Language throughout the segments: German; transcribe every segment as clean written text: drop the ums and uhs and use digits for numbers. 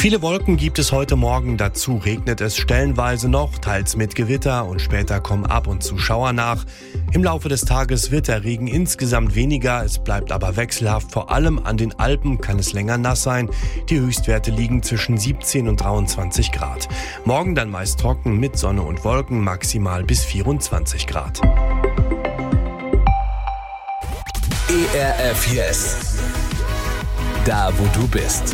Viele Wolken gibt es heute Morgen, dazu regnet es stellenweise noch, teils mit Gewitter und später kommen ab und zu Schauer nach. Im Laufe des Tages wird der Regen insgesamt weniger, es bleibt aber wechselhaft, vor allem an den Alpen kann es länger nass sein. Die Höchstwerte liegen zwischen 17 und 23 Grad. Morgen dann meist trocken mit Sonne und Wolken, maximal bis 24 Grad. ERF Yes. Da wo du bist.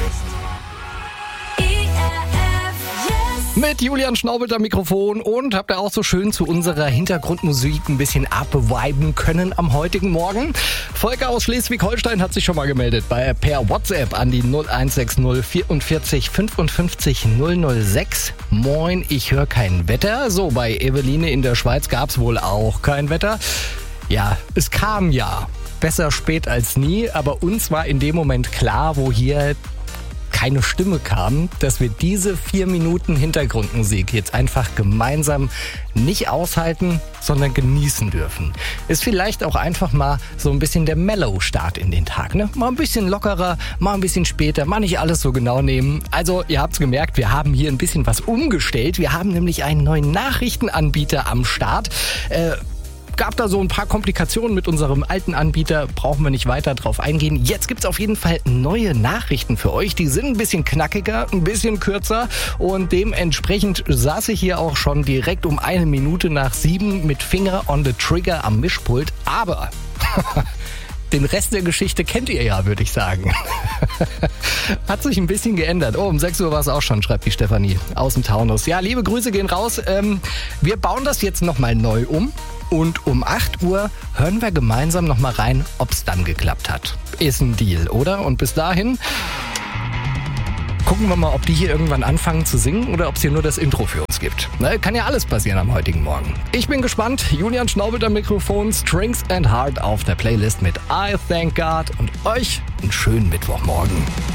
Mit Julian Schnaubelt am Mikrofon und habt ihr auch so schön zu unserer Hintergrundmusik ein bisschen abviben können am heutigen Morgen. Volker aus Schleswig-Holstein hat sich schon mal gemeldet per WhatsApp an die 0160 44 55 006. Moin, ich höre kein Wetter. So, bei Eveline in der Schweiz gab's wohl auch kein Wetter. Ja, es kam ja. Besser spät als nie, aber uns war in dem Moment klar, wo hier keine Stimme kam, dass wir diese 4 Minuten Hintergrundmusik jetzt einfach gemeinsam nicht aushalten, sondern genießen dürfen. Ist vielleicht auch einfach mal so ein bisschen der Mellow-Start in den Tag, ne? Mal ein bisschen lockerer, mal ein bisschen später, mal nicht alles so genau nehmen. Also, ihr habt's gemerkt, wir haben hier ein bisschen was umgestellt. Wir haben nämlich einen neuen Nachrichtenanbieter am Start. Gab da so ein paar Komplikationen mit unserem alten Anbieter, brauchen wir nicht weiter drauf eingehen. Jetzt gibt's auf jeden Fall neue Nachrichten für euch. Die sind ein bisschen knackiger, ein bisschen kürzer und dementsprechend saß ich hier auch schon direkt um 1 Minute nach 7 mit Finger on the Trigger am Mischpult. Aber den Rest der Geschichte kennt ihr ja, würde ich sagen. Hat sich ein bisschen geändert. Oh, um 6 Uhr war es auch schon, schreibt die Stefanie aus dem Taunus. Ja, liebe Grüße gehen raus. Wir bauen das jetzt nochmal neu um. Und um 8 Uhr hören wir gemeinsam nochmal rein, ob es dann geklappt hat. Ist ein Deal, oder? Und bis dahin gucken wir mal, ob die hier irgendwann anfangen zu singen oder ob es hier nur das Intro für uns gibt. Kann ja alles passieren am heutigen Morgen. Ich bin gespannt. Julian Schnaubelt am Mikrofon, Strings and Heart auf der Playlist mit I Thank God und euch einen schönen Mittwochmorgen.